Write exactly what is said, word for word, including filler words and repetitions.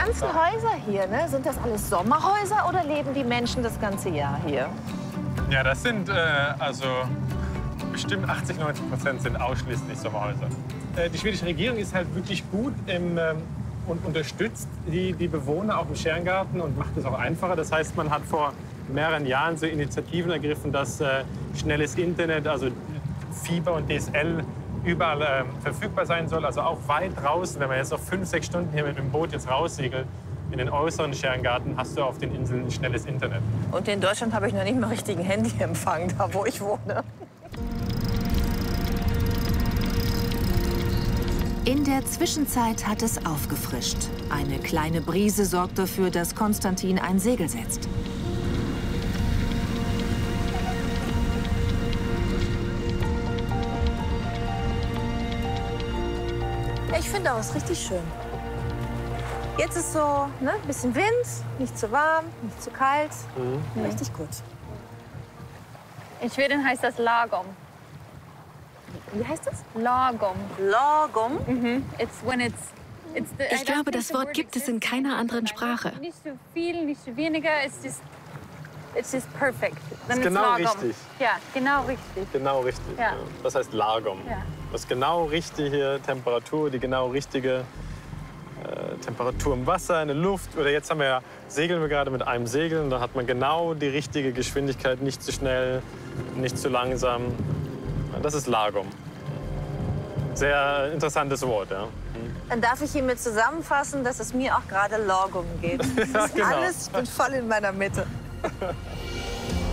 ganzen Häuser hier, ne? Sind das alles Sommerhäuser oder leben die Menschen das ganze Jahr hier? Ja, das sind äh, also bestimmt achtzig, neunzig Prozent sind ausschließlich Sommerhäuser. Äh, die schwedische Regierung ist halt wirklich gut im, ähm, und unterstützt die, die Bewohner auch im Sterngarten und macht es auch einfacher. Das heißt, man hat vor mehreren Jahren so Initiativen ergriffen, dass äh, schnelles Internet, also Fieber und D S L überall äh, verfügbar sein soll. Also auch weit draußen, wenn man jetzt auf fünf, sechs Stunden hier mit dem Boot jetzt raussegelt, in den äußeren Sterngarten hast du auf den Inseln schnelles Internet. Und in Deutschland habe ich noch nicht mal richtigen Handyempfang, da wo ich wohne. In der Zwischenzeit hat es aufgefrischt. Eine kleine Brise sorgt dafür, dass Konstantin ein Segel setzt. Ich finde auch, es ist richtig schön. Jetzt ist so ne, ein bisschen Wind, nicht zu warm, nicht zu kalt. Mhm. Richtig gut. In Schweden heißt das lagom. Wie heißt das? Lagom. Lagom? Mhm. It's when it's, it's the, Ich glaube, das Wort gibt es in keiner anderen Sprache. Nicht zu viel, nicht zu weniger. It's just, it's just perfect. Das ist genau richtig. Ja, genau richtig. Genau richtig. Ja. Ja. Das heißt Lagom. Ja. Das ist genau richtige Temperatur, die genau richtige äh, Temperatur im Wasser, in der Luft. Oder jetzt haben wir ja, segeln wir gerade mit einem Segel und da hat man genau die richtige Geschwindigkeit, nicht zu schnell, nicht zu langsam. Das ist Lagom. Sehr interessantes Wort, ja. Dann darf ich hiermit zusammenfassen, dass es mir auch gerade Lagom geht. Das Ja, ist genau. alles, ich bin voll in meiner Mitte.